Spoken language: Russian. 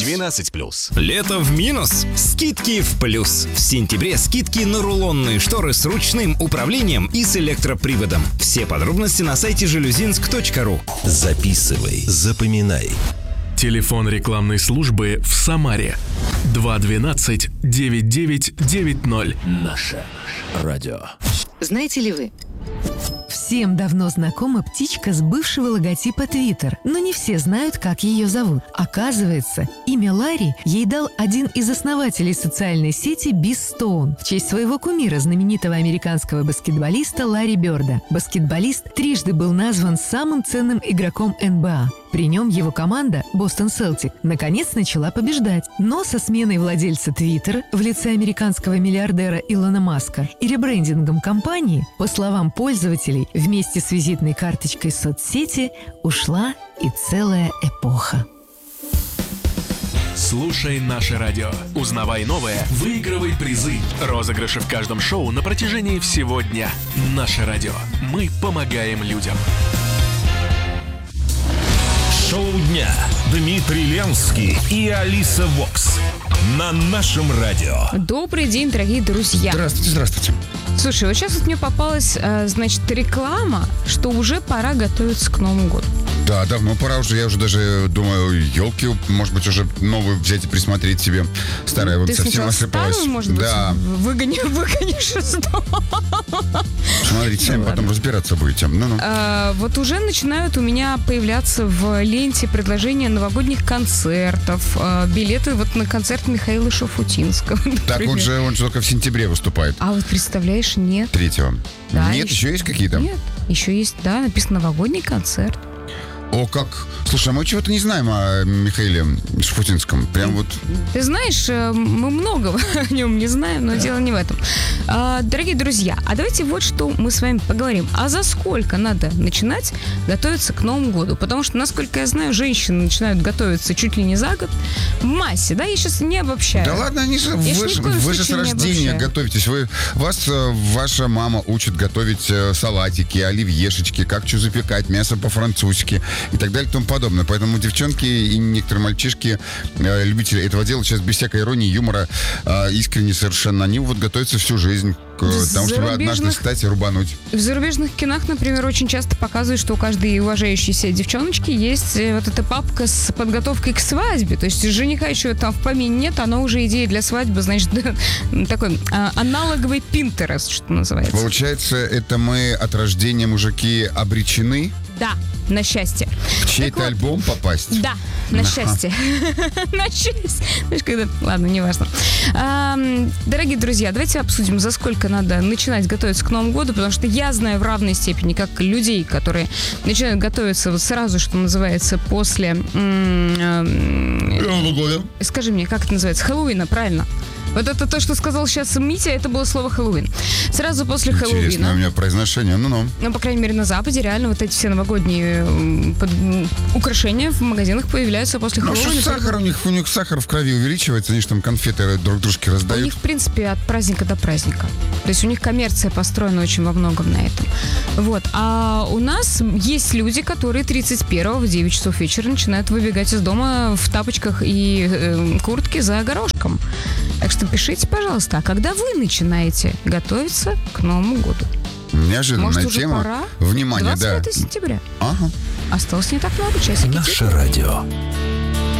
12+. Лето в минус, скидки в плюс. В сентябре скидки на рулонные шторы с ручным управлением и с электроприводом. Все подробности на сайте железинск.ру. Записывай, запоминай. Телефон рекламной службы в Самаре 212-9990. Наше радио. Знаете ли вы? Всем давно знакома птичка с бывшего логотипа Twitter, но не все знают, как ее зовут. Оказывается, имя Ларри ей дал один из основателей социальной сети Биз Стоун в честь своего кумира, знаменитого американского баскетболиста Ларри Бёрда. Баскетболист трижды был назван самым ценным игроком НБА. При нем его команда, Бостон Селтик, наконец начала побеждать. Но со сменой владельца Твиттера в лице американского миллиардера Илона Маска и ребрендингом компании, по словам пользователей, вместе с визитной карточкой соцсети ушла и целая эпоха. Слушай наше радио. Узнавай новое, выигрывай призы. Розыгрыши в каждом шоу на протяжении всего дня. Наше радио. Мы помогаем людям. Шоу дня. Дмитрий Ленский и Алиса Вокс. На нашем радио. Добрый день, дорогие друзья. Здравствуйте. Слушай, вот сейчас вот мне попалась, значит, реклама, что уже пора готовиться к Новому году. Да, давно пора уже. Я уже даже думаю, елки, может быть, уже новую взять и присмотреть себе. Старая вот ты совсем осыпалась. Старую, может да. быть, выгонишь из дома. Смотрите, сами потом разбираться будете. Ну-ну. Вот уже начинают у меня появляться в ленте предложения новогодних концертов, билеты вот на концерт Михаила Шафутинского. Так он же только в сентябре выступает. А вот представляешь, нет. 3-го. Да, нет, еще есть какие-то? Нет, еще есть, да, написано новогодний концерт. О, как? Слушай, мы чего-то не знаем о Михаиле Шафутинском. Прям вот... Ты знаешь, мы многого о нем не знаем, но дело не в этом. Дорогие друзья, а давайте вот что мы с вами поговорим. А за сколько надо начинать готовиться к Новому году? Потому что, насколько я знаю, женщины начинают готовиться чуть ли не за год. В массе, да? Я сейчас не обобщаю. Да ладно, вы же с рождения готовитесь. Вас ваша мама учит готовить салатики, оливьешечки, как что запекать, мясо по-французски и так далее и тому подобное. Поэтому девчонки и некоторые мальчишки, любители этого дела, сейчас без всякой иронии, юмора, искренне совершенно, они вот готовятся всю жизнь к тому, чтобы однажды встать и рубануть. В зарубежных кинах, например, очень часто показывают, что у каждой уважающейся девчоночки есть вот эта папка с подготовкой к свадьбе. То есть жениха еще там в помине нет, оно уже идея для свадьбы, значит, такой аналоговый Pinterest, что называется. Получается, это мы от рождения, мужики, обречены? Да, на счастье. В чей-то альбом попасть? Да, на счастье. На счастье. Знаешь, когда... Ладно, неважно. Дорогие друзья, давайте обсудим, за сколько надо начинать готовиться к Новому году, потому что я знаю в равной степени, как людей, которые начинают готовиться вот сразу, что называется, после... Скажи мне, как это называется? Хэллоуина, правильно? Вот это то, что сказал сейчас Митя, это было слово Хэллоуин. Сразу после Хэллоуина. Интересное у меня произношение, ну-ну. Ну, по крайней мере, на Западе реально вот эти все новогодние украшения в магазинах появляются после Хэллоуина. Ну, что сахар, у них сахар в крови увеличивается, они же там конфеты друг дружке раздают. У них, в принципе, от праздника до праздника. То есть у них коммерция построена очень во многом на этом. Вот. А у нас есть люди, которые 31-го в 9 часов вечера начинают выбегать из дома в тапочках и куртке за горошком. Так что пишите, пожалуйста, а когда вы начинаете готовиться к Новому году? Неожиданная тема. Пора? Внимание, 25 сентября. Ага. Осталось не так много, часики. Наше радио.